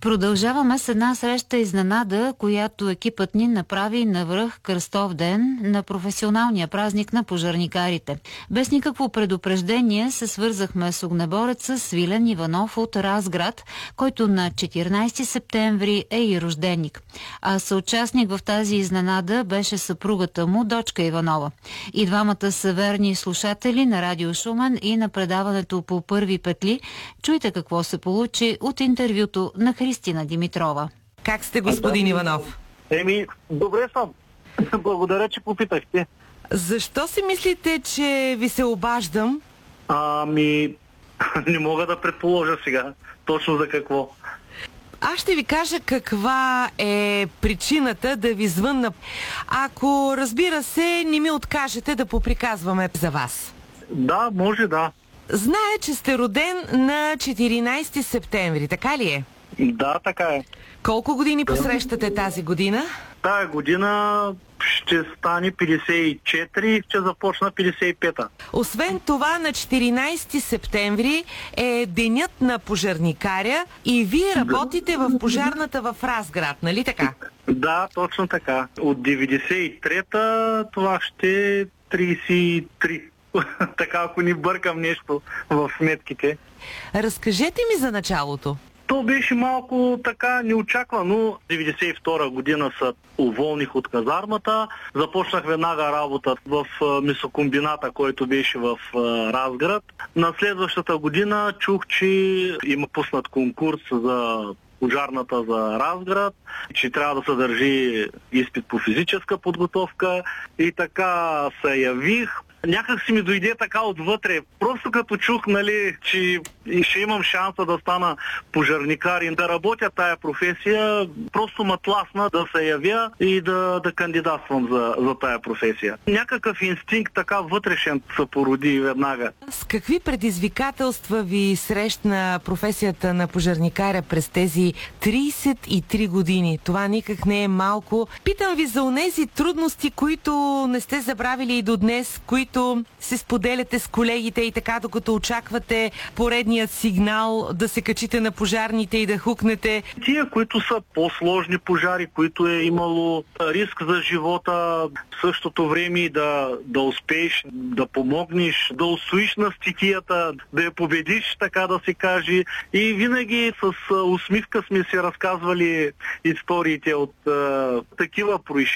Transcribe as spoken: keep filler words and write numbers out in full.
Продължаваме с една среща изненада, която екипът ни направи на връх Кръстов ден на професионалния празник на пожарникарите. Без никакво предупреждение се свързахме с огнебореца Свилен Иванов от Разград, който на четиринайсети септември е и рожденик. А съучастник в тази изненада беше съпругата му, Дочка Иванова. И двамата са верни слушатели на Радио Шумен и на предаването по първи петли. Чуйте какво се получи от интервюто на Христина Димитрова. Как сте, господин Иванов? Еми, добре съм. Благодаря, че попитахте. Защо си мислите, че ви се обаждам? Ами, не мога да предположа сега точно за какво. Аз ще ви кажа каква е причината да ви звънна. Ако, разбира се, не ми откажете да поприказваме за вас. Да, може да. Знае, че сте роден на четиринайсети септември, така ли е? Да, така е. Колко години посрещате тази година? Тая година ще стане петдесет и четири и ще започна петдесет и пета. Освен това, на четиринайсети септември е денят на пожарникаря и вие работите в пожарната в Разград, нали така? Да, точно така. От деветдесет и трета това ще е трийсет и три. Така, ако ни бъркам нещо в сметките. Разкажете ми за началото. То беше малко така неочаквано. деветдесет и втора година се уволних от казармата. Започнах веднага работа в месокомбината, който беше в Разград. На следващата година чух, че има пуснат конкурс за пожарната за Разград, че трябва да се държи изпит по физическа подготовка и така се явих. Някак си ми дойде така отвътре. Просто като чух, нали, че ще имам шанса да стана пожарникар и да работя тая професия, просто ме тласна да се явя и да, да кандидатствам за, за тая професия. Някакъв инстинкт така вътрешен се породи веднага. С какви предизвикателства ви срещна професията на пожарникаря през тези трийсет и три години? Това никак не е малко. Питам ви за онези трудности, които не сте забравили и до днес, които се споделяте с колегите и така, докато очаквате поредният сигнал да се качите на пожарните и да хукнете. Тия, които са по-сложни пожари, които е имало риск за живота, в същото време да, да успееш, да помогнеш, да усвоиш на стихията, да я победиш, така да се каже. И винаги с усмивка сме си разказвали историите от а, такива происшествия.